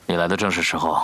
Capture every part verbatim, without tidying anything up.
你来的正是时候。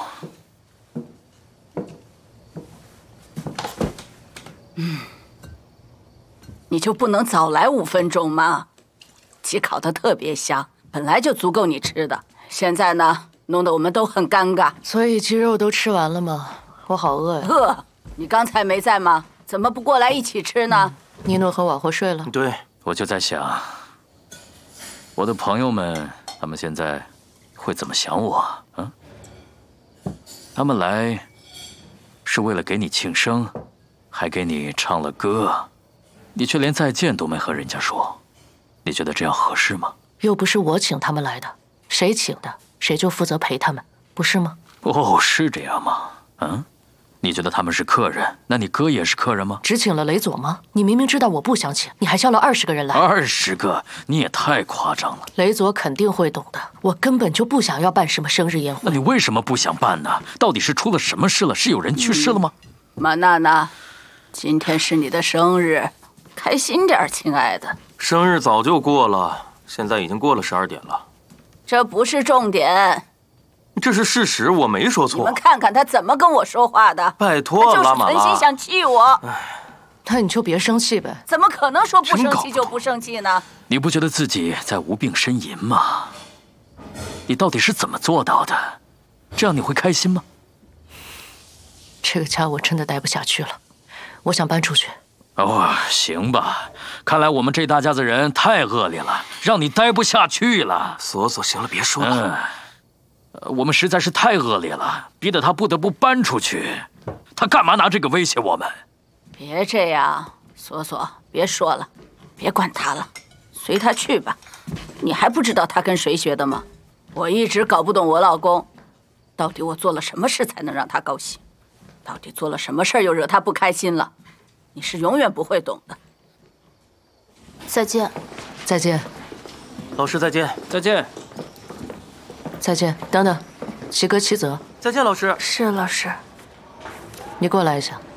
嗯，你就不能早来五分钟吗？鸡烤得特别香，本来就足够你吃的。现在呢，弄得我们都很尴尬。 所以鸡肉都吃完了吗？我好饿呀。 饿？你刚才没在吗？怎么不过来一起吃呢？ 嗯、尼诺和瓦霍睡了。 对，我就在想，我的朋友们，他们现在会怎么想我？嗯，他们来是为了给你庆生，还给你唱了歌，你却连再见都没和人家说，你觉得这样合适吗？ 又不是我请他们来的，谁请的，谁就负责陪他们，不是吗？ 哦，是这样吗？嗯。你觉得他们是客人，那你哥也是客人吗？ 只请了雷佐吗？你明明知道我不想请，你还叫了二十个人来。 二十个，你也太夸张了。 雷佐肯定会懂的，我根本就不想要办什么生日宴会。 那你为什么不想办呢？到底是出了什么事了？是有人去世了吗？ 嗯、马娜娜，今天是你的生日，开心点，亲爱的。 生日早就过了，现在已经过了十二点了。 这不是重点。 这是事实，我没说错。 你们看看他怎么跟我说话的！ 拜托， 他就是存心想气我。 那你就别生气呗。 怎么可能说不生气就不生气呢？ 你不觉得自己在无病呻吟吗？你到底是怎么做到的？这样你会开心吗？ 这个家我真的待不下去了，我想搬出去。 哦，行吧。看来我们这大家子人太恶劣了，让你待不下去了。 索索，行了，别说了。 嗯。我们实在是太恶劣了，逼得他不得不搬出去。他干嘛拿这个威胁我们？ 别这样，索索，别说了，别管他了，随他去吧。你还不知道他跟谁学的吗？我一直搞不懂我老公，到底我做了什么事才能让他高兴？到底做了什么事又惹他不开心了？你是永远不会懂的。 再见， 再见， 老师再见， 再见。 再见，等等，齐格齐泽。 再见，老师。 是老师。 你过来一下，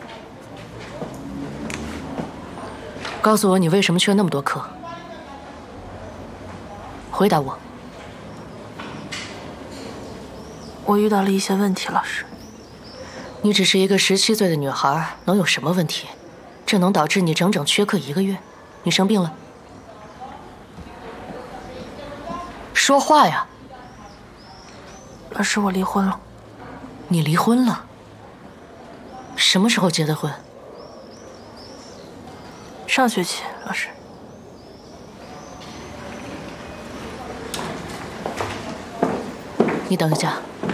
告诉我你为什么缺那么多课？回答我。 我遇到了一些问题，老师。 你只是一个十七岁的女孩，能有什么问题？这能导致你整整缺课一个月？你生病了？说话呀！ 老师，我离婚了。 你离婚了？什么时候结的婚？ 上学期，老师。 你等一下。